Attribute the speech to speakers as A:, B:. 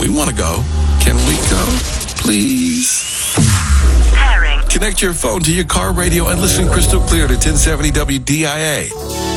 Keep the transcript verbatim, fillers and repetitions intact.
A: We want to go. Can we go? Please.
B: Pairing.
A: Connect your phone to your car radio and listen crystal clear to ten seventy W D I A.